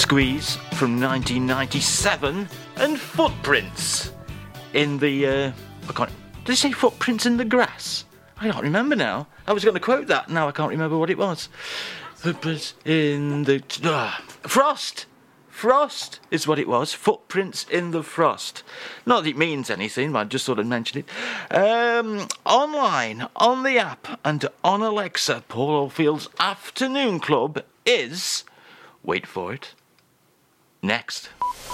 Squeeze from 1997 and Footprints in the... did he say Footprints in the Grass? I can't remember now. I was going to quote that, now I can't remember what it was. Footprints in the... Frost! Frost is what it was. Footprints in the Frost. Not that it means anything, but I just thought I'd mention it. Online, on the app, and on Alexa, Paul Oldfield's Afternoon Club is... Wait for it. Next.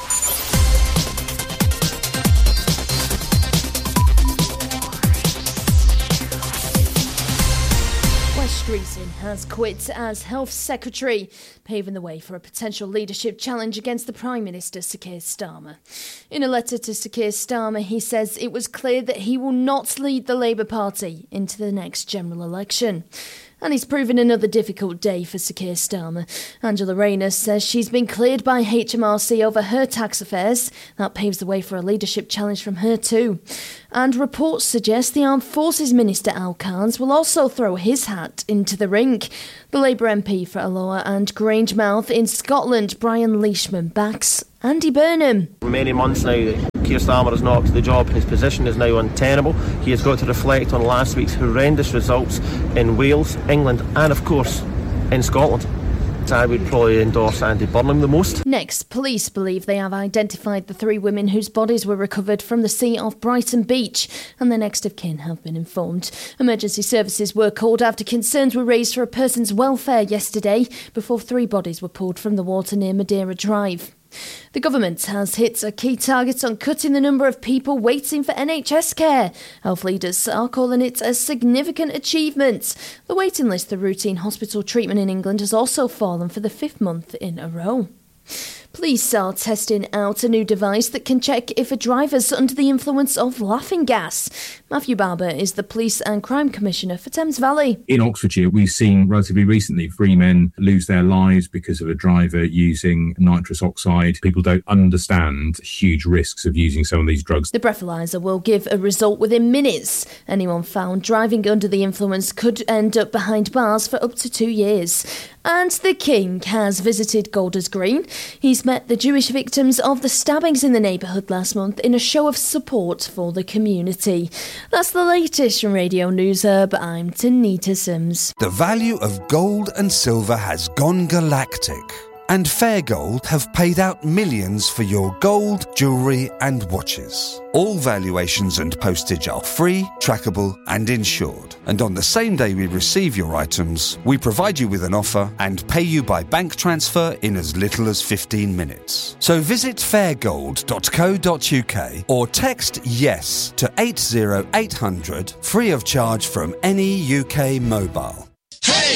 Wes Streeting has quit as Health Secretary, paving the way for a potential leadership challenge against the Prime Minister, Sir Keir Starmer. In a letter to Sir Keir Starmer, he says it was clear that he will not lead the Labour Party into the next general election. And it's proven another difficult day for Sir Keir Starmer. Angela Rayner says she's been cleared by HMRC over her tax affairs. That paves the way for a leadership challenge from her too. And reports suggest the Armed Forces Minister Al Carnes will also throw his hat into the ring. The Labour MP for Alloa and Grangemouth in Scotland, Brian Leishman, backs Andy Burnham. Many months now that Keir Starmer has not up to the job. His position is now untenable. He has got to reflect on last week's horrendous results in Wales, England and of course in Scotland. I would probably endorse Andy Burnham the most. Next, police believe they have identified the 3 women whose bodies were recovered from the sea off Brighton Beach, and their next of kin have been informed. Emergency services were called after concerns were raised for a person's welfare yesterday before 3 bodies were pulled from the water near Madeira Drive. The government has hit a key target on cutting the number of people waiting for NHS care. Health leaders are calling it a significant achievement. The waiting list for routine hospital treatment in England has also fallen for the 5th month in a row. Police are testing out a new device that can check if a driver's under the influence of laughing gas. Matthew Barber is the Police and Crime Commissioner for Thames Valley. In Oxfordshire, we've seen relatively recently 3 men lose their lives because of a driver using nitrous oxide. People don't understand huge risks of using some of these drugs. The breathalyzer will give a result within minutes. Anyone found driving under the influence could end up behind bars for up to 2 years. And the King has visited Golders Green. He's met the Jewish victims of the stabbings in the neighbourhood last month in a show of support for the community. That's the latest from Radio News Hub. I'm Tanita Sims. The value of gold and silver has gone galactic. And Fair Gold have paid out millions for your gold, jewellery and watches. All valuations and postage are free, trackable and insured. And on the same day we receive your items, we provide you with an offer and pay you by bank transfer in as little as 15 minutes. So visit fairgold.co.uk or text YES to 80800 free of charge from any UK mobile.